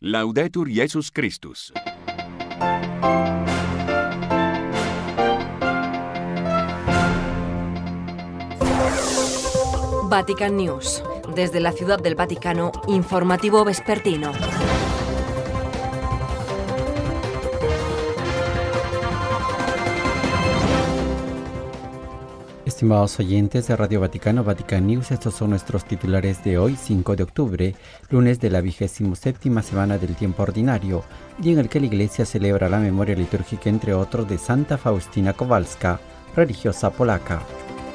Laudetur Jesus Christus. Vatican News. Desde la Ciudad del Vaticano, informativo vespertino. Estimados oyentes de Radio Vaticano, Vatican News, estos son nuestros titulares de hoy, 5 de octubre, lunes de la 27ª semana del tiempo ordinario, día en el que la Iglesia celebra la memoria litúrgica, entre otros, de Santa Faustina Kowalska, religiosa polaca.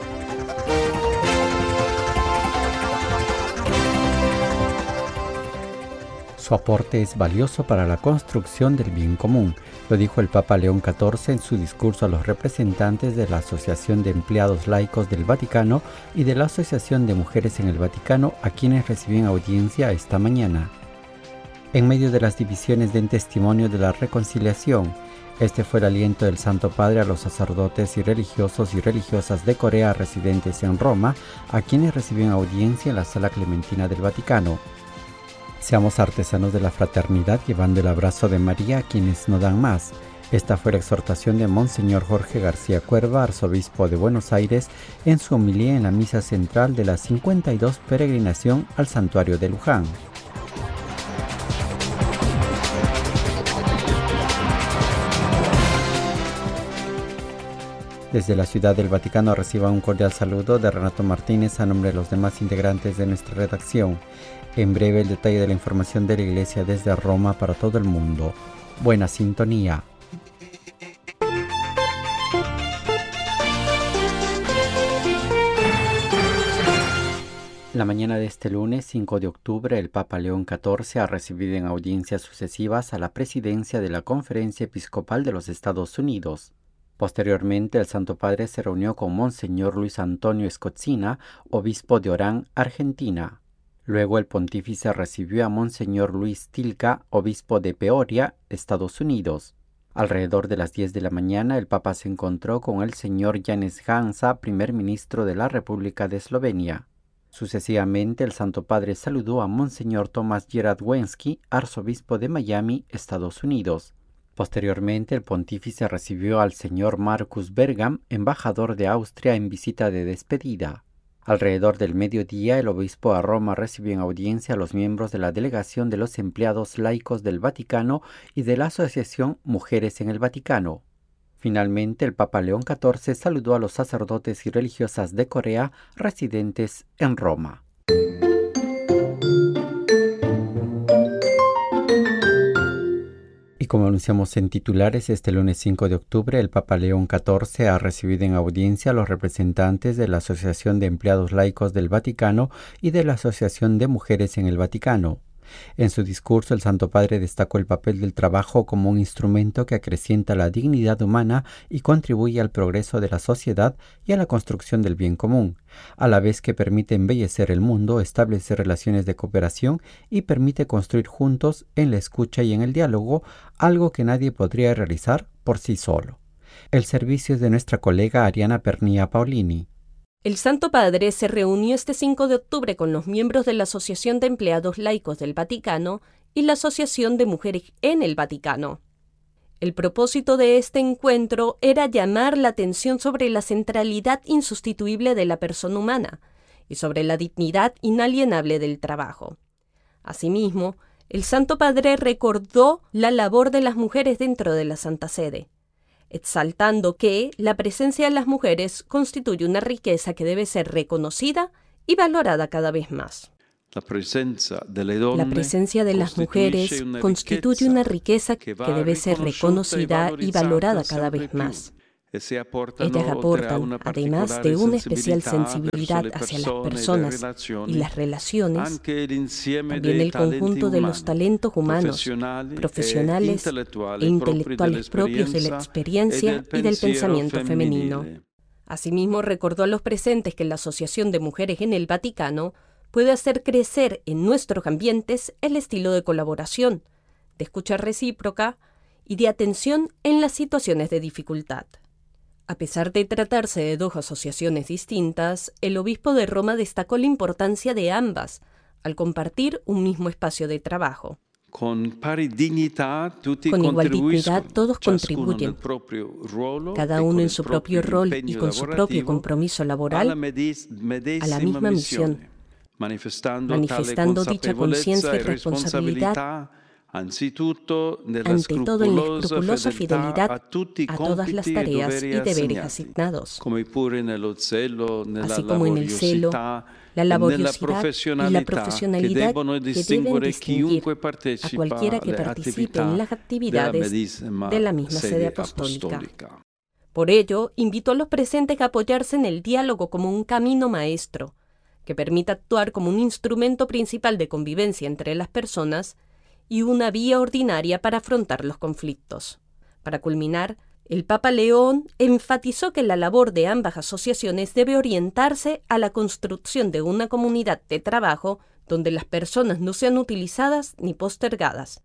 Su aporte es valioso para la construcción del bien común, lo dijo el Papa León XIV en su discurso a los representantes de la Asociación de Empleados Laicos del Vaticano y de la Asociación de Mujeres en el Vaticano, a quienes reciben audiencia esta mañana. En medio de las divisiones den testimonio de la reconciliación. Este fue el aliento del Santo Padre a los sacerdotes y religiosos y religiosas de Corea residentes en Roma, a quienes reciben audiencia en la Sala Clementina del Vaticano. Seamos artesanos de la fraternidad, llevando el abrazo de María a quienes no dan más. Esta fue la exhortación de Monseñor Jorge García Cuerva, arzobispo de Buenos Aires, en su homilía en la misa central de la 52 peregrinación al santuario de Luján. Desde la Ciudad del Vaticano reciba un cordial saludo de Renato Martínez a nombre de los demás integrantes de nuestra redacción. En breve el detalle de la información de la Iglesia desde Roma para todo el mundo. Buena sintonía. La mañana de este lunes 5 de octubre, el Papa León XIV ha recibido en audiencias sucesivas a la presidencia de la Conferencia Episcopal de los Estados Unidos. Posteriormente, el Santo Padre se reunió con Monseñor Luis Antonio Scozzina, obispo de Orán, Argentina. Luego el pontífice recibió a Monseñor Luis Tilca, obispo de Peoria, Estados Unidos. Alrededor de las 10 de la mañana, el Papa se encontró con el señor Janez Janša, primer ministro de la República de Eslovenia. Sucesivamente, el Santo Padre saludó a Monseñor Tomás Jeradwenski, arzobispo de Miami, Estados Unidos. Posteriormente, el pontífice recibió al señor Markus Bergam, embajador de Austria, en visita de despedida. Alrededor del mediodía, el obispo a Roma recibió en audiencia a los miembros de la delegación de los empleados laicos del Vaticano y de la Asociación Mujeres en el Vaticano. Finalmente, el Papa León XIV saludó a los sacerdotes y religiosas de Corea residentes en Roma. Como anunciamos en titulares, este lunes 5 de octubre, el Papa León XIV ha recibido en audiencia a los representantes de la Asociación de Empleados Laicos del Vaticano y de la Asociación de Mujeres en el Vaticano. En su discurso, el Santo Padre destacó el papel del trabajo como un instrumento que acrecienta la dignidad humana y contribuye al progreso de la sociedad y a la construcción del bien común, a la vez que permite embellecer el mundo, establecer relaciones de cooperación y permite construir juntos en la escucha y en el diálogo, algo que nadie podría realizar por sí solo. El servicio es de nuestra colega Ariana Pernía Paolini. El Santo Padre se reunió este 5 de octubre con los miembros de la Asociación de Empleados Laicos del Vaticano y la Asociación de Mujeres en el Vaticano. El propósito de este encuentro era llamar la atención sobre la centralidad insustituible de la persona humana y sobre la dignidad inalienable del trabajo. Asimismo, el Santo Padre recordó la labor de las mujeres dentro de la Santa Sede, exaltando que la presencia de las mujeres constituye una riqueza que debe ser reconocida y valorada cada vez más. La presencia de las mujeres constituye una riqueza que debe ser reconocida y valorada cada vez más. Ellas aportan, además de una especial sensibilidad hacia las personas y las relaciones, también el conjunto de los talentos humanos, profesionales e intelectuales propios de la experiencia y del pensamiento femenino. Asimismo, recordó a los presentes que la Asociación de Mujeres en el Vaticano puede hacer crecer en nuestros ambientes el estilo de colaboración, de escucha recíproca y de atención en las situaciones de dificultad. A pesar de tratarse de dos asociaciones distintas, el obispo de Roma destacó la importancia de ambas al compartir un mismo espacio de trabajo. Con igual dignidad todos contribuyen, cada uno en su propio rol y con su propio compromiso laboral, a la misma misión, manifestando dicha conciencia y responsabilidad ante todo en la escrupulosa fidelidad a todas las tareas y deberes asignados, así como en el celo, la laboriosidad y la profesionalidad que deben distinguir a cualquiera que participe en las actividades de la misma sede apostólica. Por ello, invito a los presentes a apoyarse en el diálogo como un camino maestro, que permita actuar como un instrumento principal de convivencia entre las personas y una vía ordinaria para afrontar los conflictos. Para culminar, el Papa León enfatizó que la labor de ambas asociaciones debe orientarse a la construcción de una comunidad de trabajo donde las personas no sean utilizadas ni postergadas.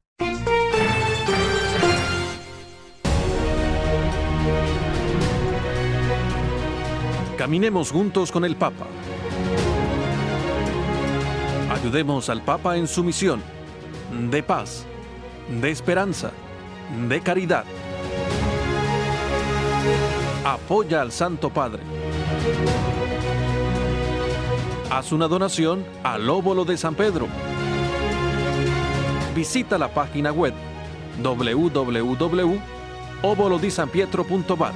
Caminemos juntos con el Papa. Ayudemos al Papa en su misión de paz, de esperanza, de caridad. Apoya al Santo Padre. Haz una donación al Óbolo de San Pedro. Visita la página web www.obolodisanpietro.va.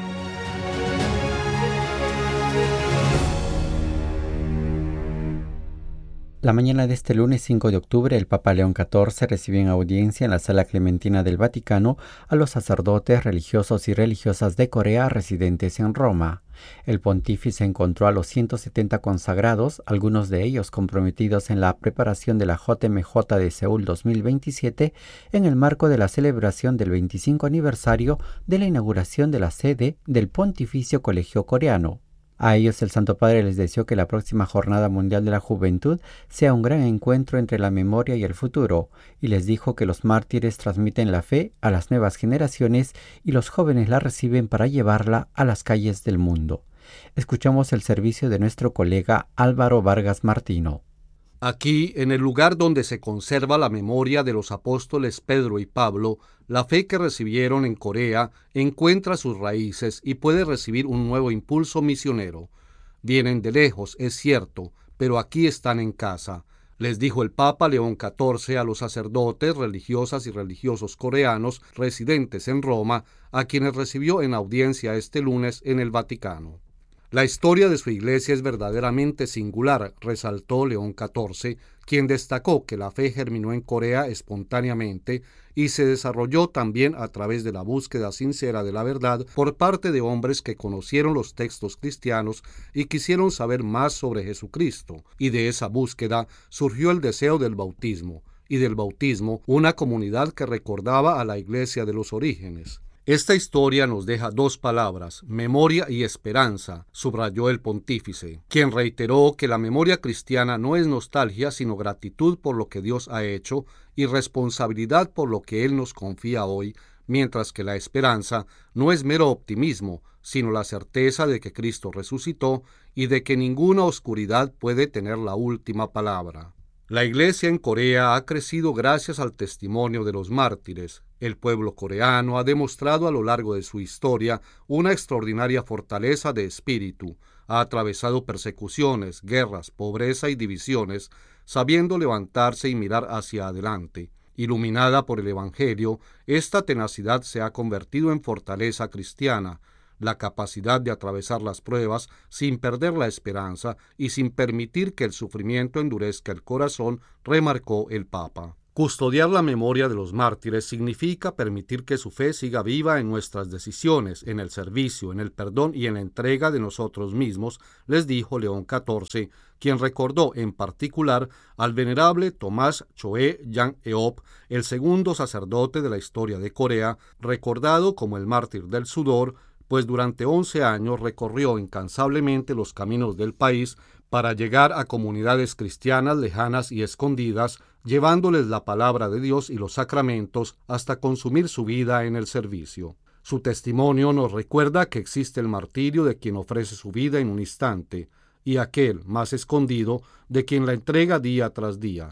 La mañana de este lunes 5 de octubre, el Papa León XIV recibió en audiencia en la Sala Clementina del Vaticano a los sacerdotes, religiosos y religiosas de Corea residentes en Roma. El pontífice encontró a los 170 consagrados, algunos de ellos comprometidos en la preparación de la JMJ de Seúl 2027, en el marco de la celebración del 25 aniversario de la inauguración de la sede del Pontificio Colegio Coreano. A ellos el Santo Padre les deseó que la próxima Jornada Mundial de la Juventud sea un gran encuentro entre la memoria y el futuro, y les dijo que los mártires transmiten la fe a las nuevas generaciones y los jóvenes la reciben para llevarla a las calles del mundo. Escuchamos el servicio de nuestro colega Álvaro Vargas Martino. Aquí, en el lugar donde se conserva la memoria de los apóstoles Pedro y Pablo, la fe que recibieron en Corea encuentra sus raíces y puede recibir un nuevo impulso misionero. Vienen de lejos, es cierto, pero aquí están en casa, les dijo el Papa León XIV a los sacerdotes, religiosas y religiosos coreanos residentes en Roma, a quienes recibió en audiencia este lunes en el Vaticano. La historia de su iglesia es verdaderamente singular, resaltó León XIV, quien destacó que la fe germinó en Corea espontáneamente y se desarrolló también a través de la búsqueda sincera de la verdad por parte de hombres que conocieron los textos cristianos y quisieron saber más sobre Jesucristo, y de esa búsqueda surgió el deseo del bautismo, y del bautismo una comunidad que recordaba a la iglesia de los orígenes. Esta historia nos deja dos palabras, memoria y esperanza, subrayó el pontífice, quien reiteró que la memoria cristiana no es nostalgia, sino gratitud por lo que Dios ha hecho y responsabilidad por lo que Él nos confía hoy, mientras que la esperanza no es mero optimismo, sino la certeza de que Cristo resucitó y de que ninguna oscuridad puede tener la última palabra. La iglesia en Corea ha crecido gracias al testimonio de los mártires. El pueblo coreano ha demostrado a lo largo de su historia una extraordinaria fortaleza de espíritu. Ha atravesado persecuciones, guerras, pobreza y divisiones, sabiendo levantarse y mirar hacia adelante. Iluminada por el Evangelio, esta tenacidad se ha convertido en fortaleza cristiana, la capacidad de atravesar las pruebas sin perder la esperanza y sin permitir que el sufrimiento endurezca el corazón, remarcó el Papa. Custodiar la memoria de los mártires significa permitir que su fe siga viva en nuestras decisiones, en el servicio, en el perdón y en la entrega de nosotros mismos, les dijo León XIV, quien recordó en particular al venerable Tomás Choe Yang-eop, el segundo sacerdote de la historia de Corea, recordado como el mártir del sudor, pues durante 11 años recorrió incansablemente los caminos del país para llegar a comunidades cristianas lejanas y escondidas, llevándoles la palabra de Dios y los sacramentos hasta consumir su vida en el servicio. Su testimonio nos recuerda que existe el martirio de quien ofrece su vida en un instante, y aquel, más escondido, de quien la entrega día tras día.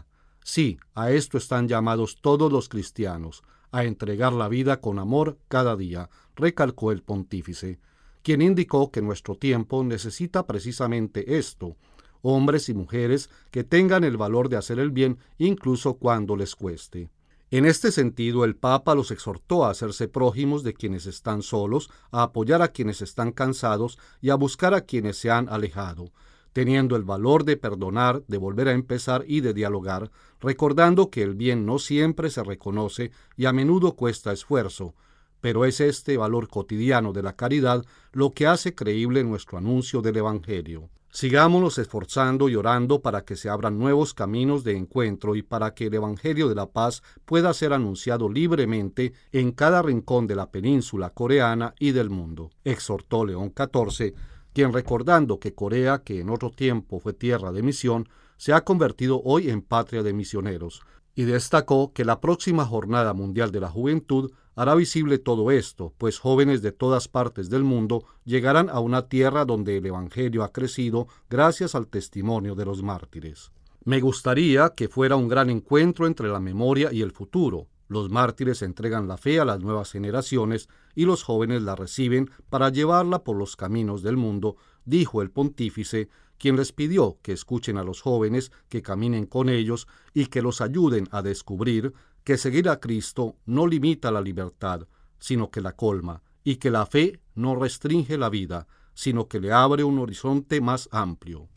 Sí, a esto están llamados todos los cristianos, a entregar la vida con amor cada día, recalcó el pontífice, quien indicó que nuestro tiempo necesita precisamente esto, hombres y mujeres que tengan el valor de hacer el bien incluso cuando les cueste. En este sentido, el Papa los exhortó a hacerse prójimos de quienes están solos, a apoyar a quienes están cansados y a buscar a quienes se han alejado, teniendo el valor de perdonar, de volver a empezar y de dialogar, recordando que el bien no siempre se reconoce y a menudo cuesta esfuerzo, pero es este valor cotidiano de la caridad lo que hace creíble nuestro anuncio del Evangelio. Sigámonos esforzando y orando para que se abran nuevos caminos de encuentro y para que el Evangelio de la Paz pueda ser anunciado libremente en cada rincón de la península coreana y del mundo, exhortó León XIV, quien, recordando que Corea, que en otro tiempo fue tierra de misión, se ha convertido hoy en patria de misioneros, y destacó que la próxima Jornada Mundial de la Juventud hará visible todo esto, pues jóvenes de todas partes del mundo llegarán a una tierra donde el Evangelio ha crecido gracias al testimonio de los mártires. Me gustaría que fuera un gran encuentro entre la memoria y el futuro. Los mártires entregan la fe a las nuevas generaciones y los jóvenes la reciben para llevarla por los caminos del mundo, dijo el pontífice, quien les pidió que escuchen a los jóvenes, que caminen con ellos y que los ayuden a descubrir que seguir a Cristo no limita la libertad, sino que la colma, y que la fe no restringe la vida, sino que le abre un horizonte más amplio.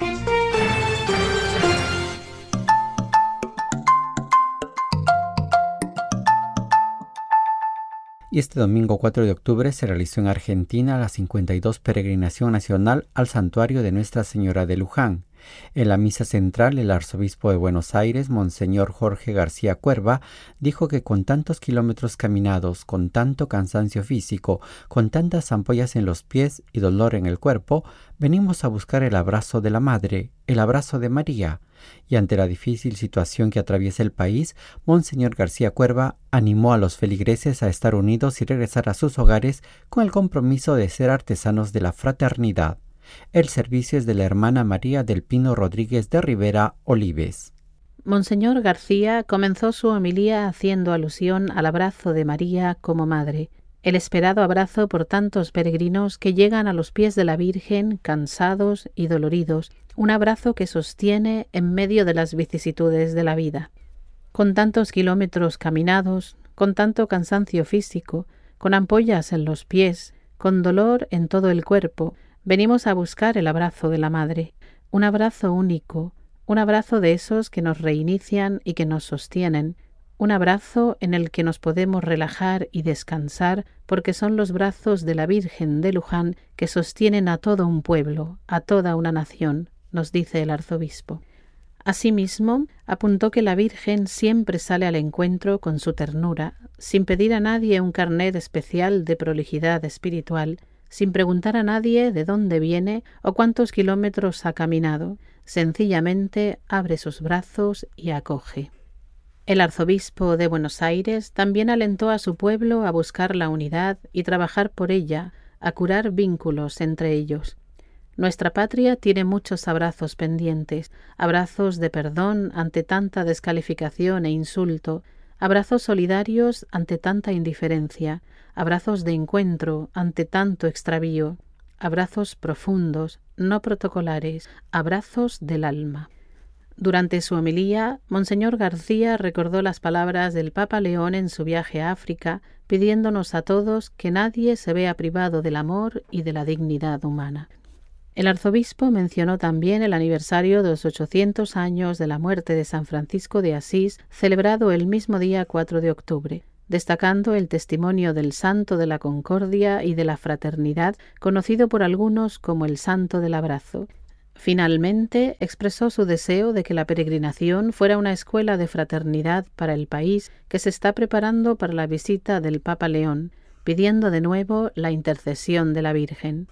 Y este domingo 4 de octubre se realizó en Argentina la 52 Peregrinación Nacional al Santuario de Nuestra Señora de Luján. En la misa central, el arzobispo de Buenos Aires, Monseñor Jorge García Cuerva, dijo que con tantos kilómetros caminados, con tanto cansancio físico, con tantas ampollas en los pies y dolor en el cuerpo, venimos a buscar el abrazo de la Madre, el abrazo de María. Y ante la difícil situación que atraviesa el país, Monseñor García Cuerva animó a los feligreses a estar unidos y regresar a sus hogares con el compromiso de ser artesanos de la fraternidad. El servicio es de la hermana María del Pino Rodríguez de Rivera Olives. Monseñor García comenzó su homilía haciendo alusión al abrazo de María como madre, el esperado abrazo por tantos peregrinos que llegan a los pies de la Virgen cansados y doloridos, un abrazo que sostiene en medio de las vicisitudes de la vida. Con tantos kilómetros caminados, con tanto cansancio físico, con ampollas en los pies, con dolor en todo el cuerpo, venimos a buscar el abrazo de la Madre, un abrazo único, un abrazo de esos que nos reinician y que nos sostienen, un abrazo en el que nos podemos relajar y descansar porque son los brazos de la Virgen de Luján que sostienen a todo un pueblo, a toda una nación, nos dice el arzobispo. Asimismo, apuntó que la Virgen siempre sale al encuentro con su ternura, sin pedir a nadie un carnet especial de prolijidad espiritual, sin preguntar a nadie de dónde viene o cuántos kilómetros ha caminado, sencillamente abre sus brazos y acoge. El arzobispo de Buenos Aires también alentó a su pueblo a buscar la unidad y trabajar por ella, a curar vínculos entre ellos. Nuestra patria tiene muchos abrazos pendientes, abrazos de perdón ante tanta descalificación e insulto, abrazos solidarios ante tanta indiferencia, abrazos de encuentro ante tanto extravío, abrazos profundos, no protocolares, abrazos del alma. Durante su homilía, Monseñor García recordó las palabras del Papa León en su viaje a África, pidiéndonos a todos que nadie se vea privado del amor y de la dignidad humana. El arzobispo mencionó también el aniversario de los 800 años de la muerte de San Francisco de Asís, celebrado el mismo día 4 de octubre, destacando el testimonio del Santo de la Concordia y de la Fraternidad, conocido por algunos como el Santo del Abrazo. Finalmente, expresó su deseo de que la peregrinación fuera una escuela de fraternidad para el país que se está preparando para la visita del Papa León, pidiendo de nuevo la intercesión de la Virgen.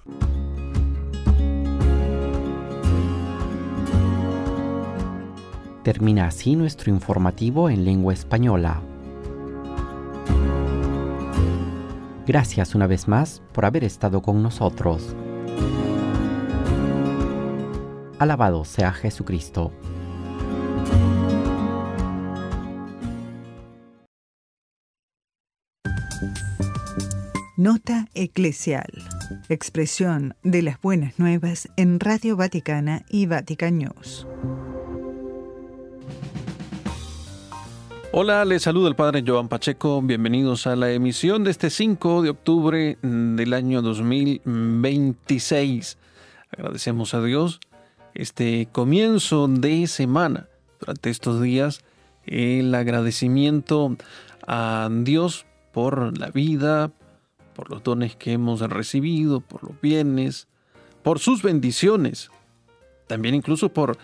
Termina así nuestro informativo en lengua española. Gracias una vez más por haber estado con nosotros. Alabado sea Jesucristo. Nota eclesial. Expresión de las buenas nuevas en Radio Vaticana y Vatican News. Hola, les saluda el Padre Joan Pacheco. Bienvenidos a la emisión de este 5 de octubre del año 2026. Agradecemos a Dios este comienzo de semana. Durante estos días, el agradecimiento a Dios por la vida, por los dones que hemos recibido, por los bienes, por sus bendiciones. También incluso por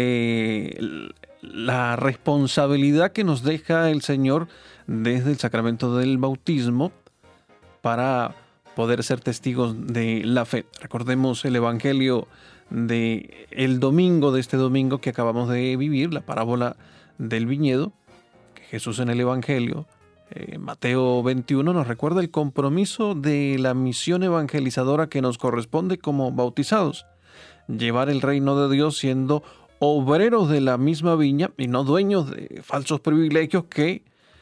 la responsabilidad que nos deja el Señor desde el sacramento del bautismo para poder ser testigos de la fe. Recordemos el Evangelio de este domingo que acabamos de vivir, la parábola del viñedo, que Jesús en el Evangelio, Mateo 21, nos recuerda el compromiso de la misión evangelizadora que nos corresponde como bautizados. Llevar el reino de Dios siendo obreros de la misma viña y no dueños de falsos privilegios que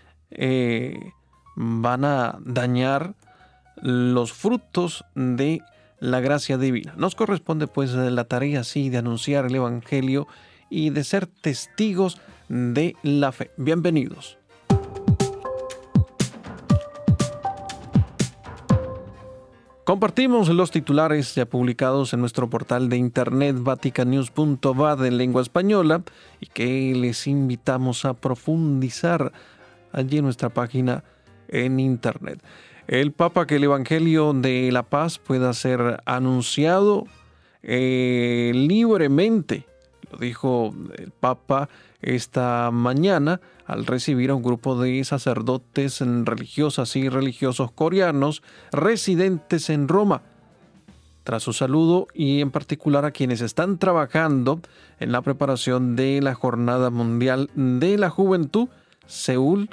van a dañar los frutos de la gracia divina. Nos corresponde pues la tarea así de anunciar el Evangelio y de ser testigos de la fe. Bienvenidos. Compartimos los titulares ya publicados en nuestro portal de internet vaticannews.va en lengua española y que les invitamos a profundizar allí en nuestra página en internet. El Papa que el Evangelio de la Paz pueda ser anunciado libremente, lo dijo el Papa esta mañana al recibir a un grupo de sacerdotes, religiosas y religiosos coreanos residentes en Roma. Tras su saludo y en particular a quienes están trabajando en la preparación de la Jornada Mundial de la Juventud, Seúl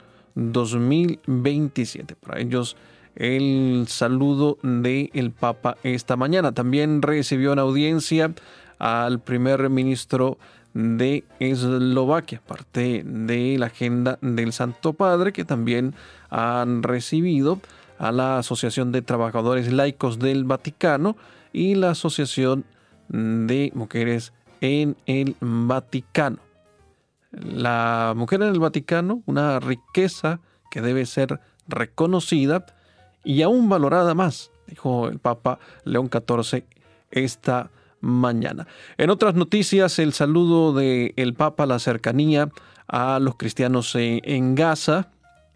2027. Para ellos, el saludo del Papa esta mañana. También recibió en audiencia al primer ministro de Eslovaquia, parte de la agenda del Santo Padre, que también han recibido a la Asociación de Trabajadores Laicos del Vaticano y la Asociación de Mujeres en el Vaticano. La mujer en el Vaticano, una riqueza que debe ser reconocida y aún valorada más, dijo el Papa León XIV esta mañana. En otras noticias, el saludo del Papa, la cercanía a los cristianos en Gaza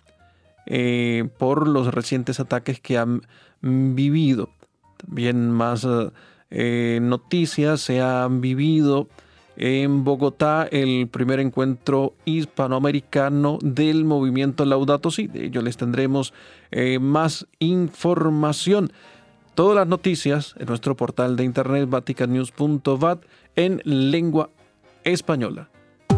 por los recientes ataques que han vivido. También más noticias se han vivido en Bogotá el primer encuentro hispanoamericano del movimiento Laudato Si. De ello les tendremos más información. Todas las noticias en nuestro portal de internet vaticannews.va en lengua española.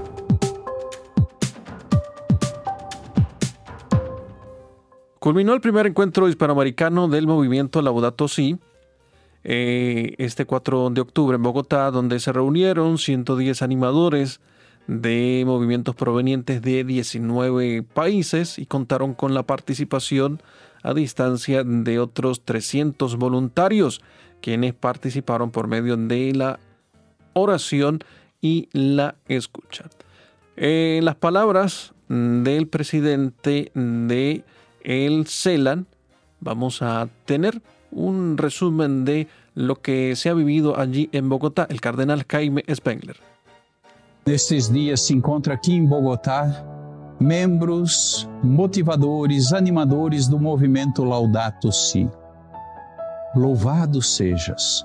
Culminó el primer encuentro hispanoamericano del movimiento Laudato Si este 4 de octubre en Bogotá, donde se reunieron 110 animadores de movimientos provenientes de 19 países y contaron con la participación a distancia de otros 300 voluntarios, quienes participaron por medio de la oración y la escucha. En las palabras del presidente de el CELAN, vamos a tener un resumen de lo que se ha vivido allí en Bogotá, el cardenal Jaime Spengler. Nestes dias se encontra aqui em Bogotá membros, motivadores, animadores do movimento Laudato Si. Louvado sejas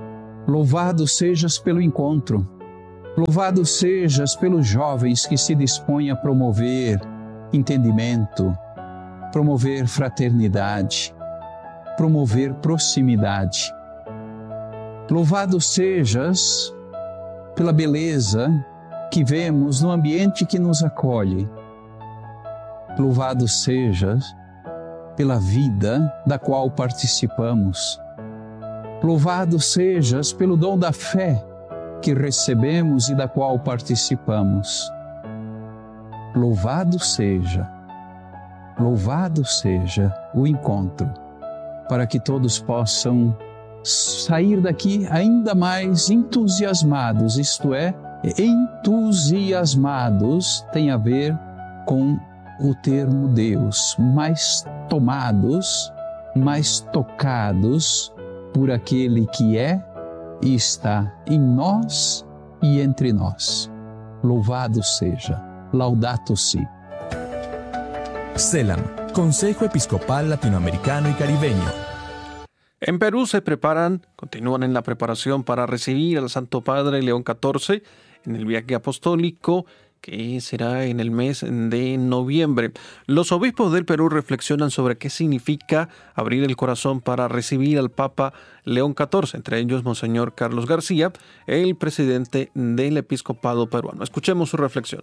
pelo encontro, louvado sejas pelos jovens que se dispõem a promover entendimento, promover fraternidade, promover proximidade. Louvado sejas pela beleza que vemos no ambiente que nos acolhe. Louvado sejas pela vida da qual participamos. Louvado sejas pelo dom da fé que recebemos e da qual participamos. Louvado seja Louvado seja o encontro, para que todos possam sair daqui ainda mais entusiasmados, isto é, entusiasmados tem a ver com o termo Deus, mais tomados, mais tocados por aquele que é e está em nós e entre nós. Louvado seja, laudato si. CELAM, Consejo Episcopal Latinoamericano y Caribeño. En Perú continúan en la preparación para recibir al Santo Padre León XIV en el viaje apostólico que será en el mes de noviembre. Los obispos del Perú reflexionan sobre qué significa abrir el corazón para recibir al Papa León XIV, entre ellos Monseñor Carlos García, el presidente del episcopado peruano. Escuchemos su reflexión.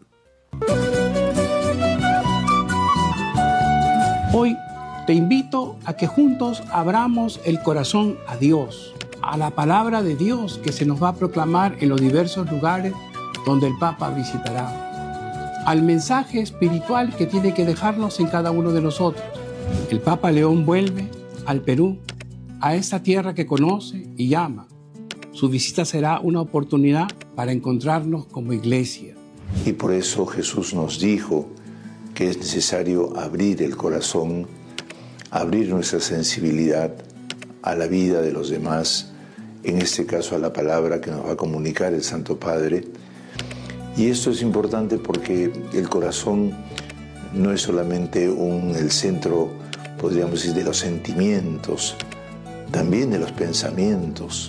Hoy te invito a que juntos abramos el corazón a Dios, a la palabra de Dios que se nos va a proclamar en los diversos lugares donde el Papa visitará, al mensaje espiritual que tiene que dejarnos en cada uno de nosotros. El Papa León vuelve al Perú, a esta tierra que conoce y ama. Su visita será una oportunidad para encontrarnos como iglesia. Y por eso Jesús nos dijo que es necesario abrir el corazón, abrir nuestra sensibilidad a la vida de los demás, en este caso a la palabra que nos va a comunicar el Santo Padre. Y esto es importante porque el corazón no es solamente el centro, podríamos decir, de los sentimientos, también de los pensamientos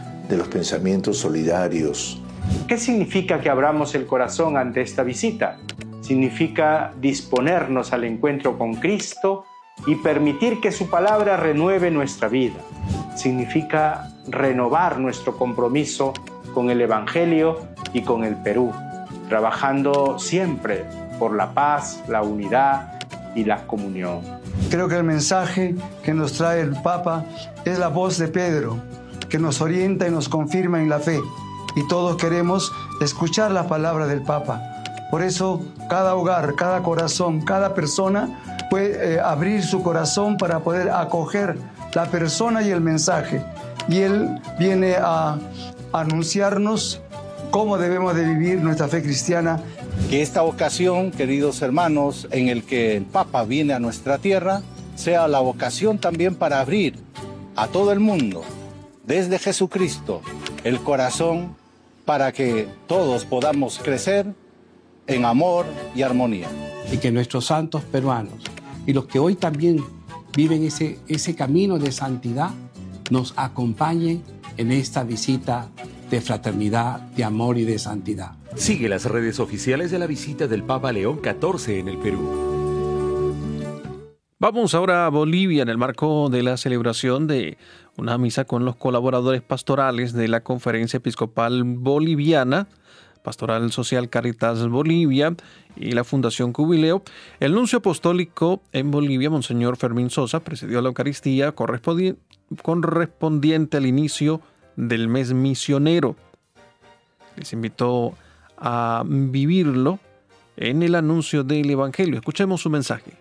solidarios. ¿Qué significa que abramos el corazón ante esta visita? Significa disponernos al encuentro con Cristo y permitir que su palabra renueve nuestra vida. Significa renovar nuestro compromiso con el Evangelio y con el Perú, trabajando siempre por la paz, la unidad y la comunión. Creo que el mensaje que nos trae el Papa es la voz de Pedro, que nos orienta y nos confirma en la fe. Y todos queremos escuchar la palabra del Papa. Por eso, cada hogar, cada corazón, cada persona puede abrir su corazón para poder acoger la persona y el mensaje. Y Él viene a anunciarnos cómo debemos de vivir nuestra fe cristiana. Que esta ocasión, queridos hermanos, en el que el Papa viene a nuestra tierra, sea la ocasión también para abrir a todo el mundo, desde Jesucristo, el corazón para que todos podamos crecer en amor y armonía. Y que nuestros santos peruanos y los que hoy también viven ese camino de santidad nos acompañen en esta visita de fraternidad, de amor y de santidad. Sigue las redes oficiales de la visita del Papa León XIV en el Perú. Vamos ahora a Bolivia en el marco de la celebración de una misa con los colaboradores pastorales de la Conferencia Episcopal Boliviana, Pastoral Social Caritas Bolivia y la Fundación Cubileo. El nuncio apostólico en Bolivia, Monseñor Fermín Sosa, presidió la Eucaristía correspondiente al inicio del mes misionero. Les invitó a vivirlo en el anuncio del Evangelio. Escuchemos su mensaje.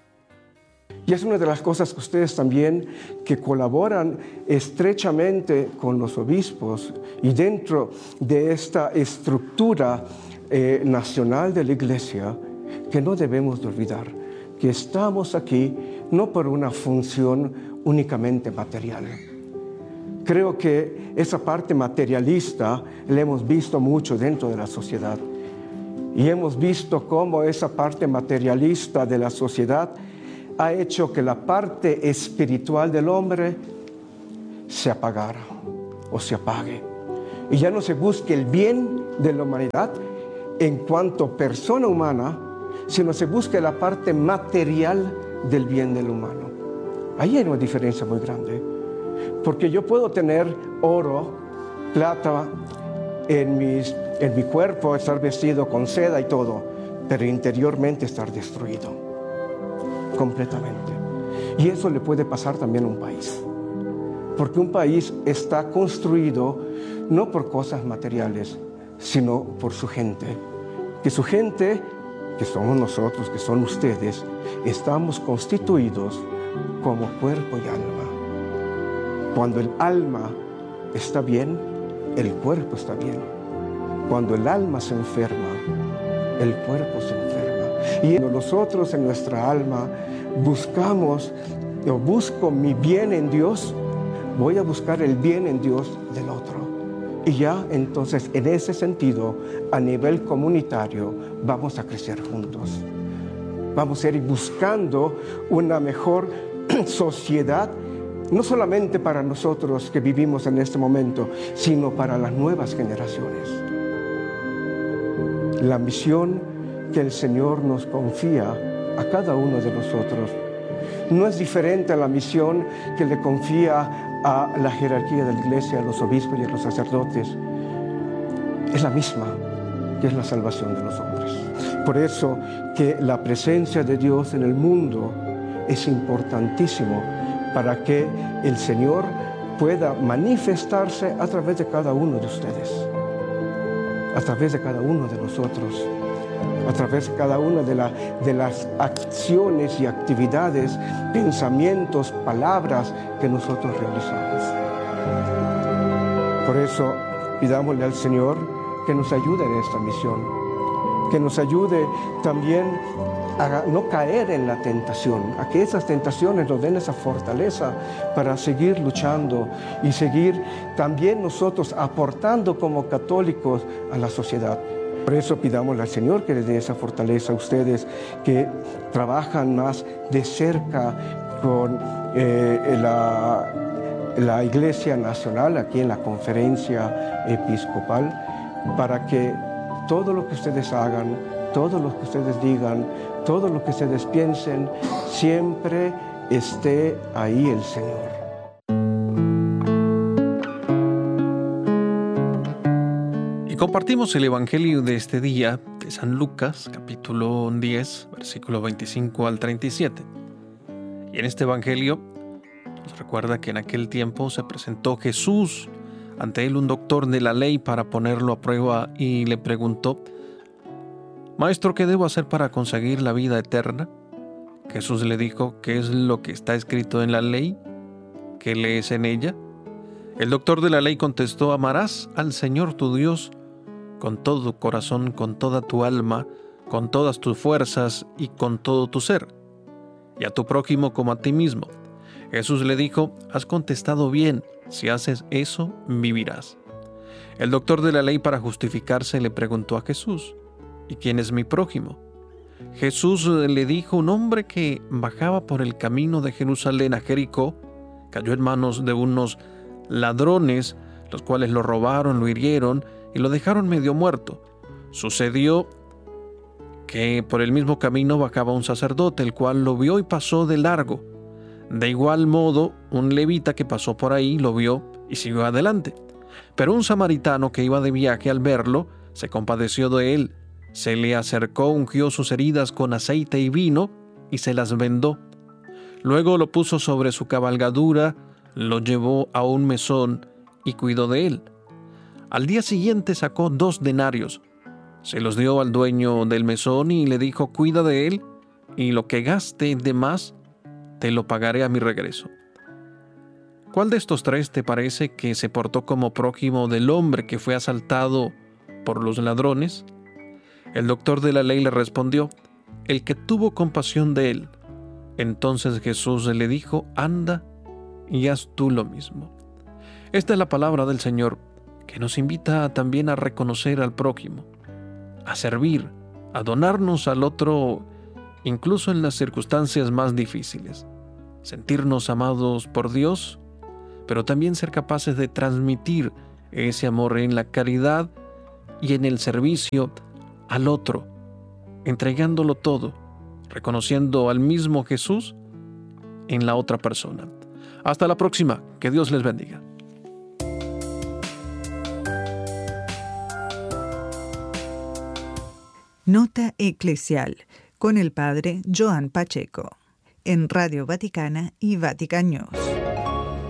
Y es una de las cosas que ustedes también, que colaboran estrechamente con los obispos y dentro de esta estructura nacional de la Iglesia, que no debemos de olvidar, que estamos aquí no por una función únicamente material. Creo que esa parte materialista la hemos visto mucho dentro de la sociedad. Y hemos visto cómo esa parte materialista de la sociedad ha hecho que la parte espiritual del hombre se apagara o se apague. Y ya no se busque el bien de la humanidad en cuanto persona humana, sino se busque la parte material del bien del humano. Ahí hay una diferencia muy grande. Porque yo puedo tener oro, plata en mi cuerpo, estar vestido con seda y todo, pero interiormente estar destruido completamente. Y eso le puede pasar también a un país. Porque un país está construido no por cosas materiales, sino por su gente. Que su gente que somos nosotros, que son ustedes, estamos constituidos como cuerpo y alma. Cuando el alma está bien, el cuerpo está bien. Cuando el alma se enferma, el cuerpo se enferma. Y nosotros en nuestra alma busco mi bien en Dios, voy a buscar el bien en Dios del otro. Y ya entonces en ese sentido, a nivel comunitario, vamos a crecer juntos. Vamos a ir buscando una mejor sociedad, no solamente para nosotros que vivimos en este momento, sino para las nuevas generaciones. La misión que el Señor nos confía a cada uno de nosotros no es diferente a la misión que le confía a la jerarquía de la iglesia, a los obispos y a los sacerdotes. Es la misma, que es la salvación de los hombres. Por eso que la presencia de Dios en el mundo es importantísimo para que el Señor pueda manifestarse a través de cada uno de ustedes, a través de cada uno de nosotros, a través de cada una de las acciones y actividades, pensamientos, palabras que nosotros realizamos. Por eso pidámosle al Señor que nos ayude en esta misión, que nos ayude también a no caer en la tentación, a que esas tentaciones nos den esa fortaleza para seguir luchando y seguir también nosotros aportando como católicos a la sociedad. Por eso pidámosle al Señor que les dé esa fortaleza a ustedes que trabajan más de cerca con la Iglesia Nacional, aquí en la Conferencia Episcopal, para que todo lo que ustedes hagan, todo lo que ustedes digan, todo lo que ustedes piensen, siempre esté ahí el Señor. Compartimos el Evangelio de este día de San Lucas, capítulo 10, versículo 25 al 37. Y en este Evangelio nos recuerda que en aquel tiempo se presentó Jesús ante él un doctor de la ley para ponerlo a prueba y le preguntó: Maestro, ¿qué debo hacer para conseguir la vida eterna? Jesús le dijo: ¿qué es lo que está escrito en la ley? ¿Qué lees en ella? El doctor de la ley contestó: amarás al Señor tu Dios con todo tu corazón, con toda tu alma, con todas tus fuerzas y con todo tu ser, y a tu prójimo como a ti mismo. Jesús le dijo: has contestado bien, si haces eso, vivirás. El doctor de la ley, para justificarse, le preguntó a Jesús: ¿y quién es mi prójimo? Jesús le dijo: un hombre que bajaba por el camino de Jerusalén a Jericó, cayó en manos de unos ladrones, los cuales lo robaron, lo hirieron y lo dejaron medio muerto. Sucedió que por el mismo camino bajaba un sacerdote, el cual lo vio y pasó de largo. De igual modo, un levita que pasó por ahí lo vio y siguió adelante. Pero un samaritano que iba de viaje, al verlo, se compadeció de él, se le acercó, ungió sus heridas con aceite y vino y se las vendó. Luego lo puso sobre su cabalgadura, lo llevó a un mesón y cuidó de él. Al día siguiente sacó 2 denarios, se los dio al dueño del mesón y le dijo: cuida de él, y lo que gaste de más te lo pagaré a mi regreso. ¿Cuál de estos 3 te parece que se portó como prójimo del hombre que fue asaltado por los ladrones? El doctor de la ley le respondió: el que tuvo compasión de él. Entonces Jesús le dijo: anda y haz tú lo mismo. Esta es la palabra del Señor, que nos invita también a reconocer al prójimo, a servir, a donarnos al otro, incluso en las circunstancias más difíciles, sentirnos amados por Dios, pero también ser capaces de transmitir ese amor en la caridad y en el servicio al otro, entregándolo todo, reconociendo al mismo Jesús en la otra persona. Hasta la próxima, que Dios les bendiga. Nota Eclesial con el Padre Joan Pacheco en Radio Vaticana y Vatican News.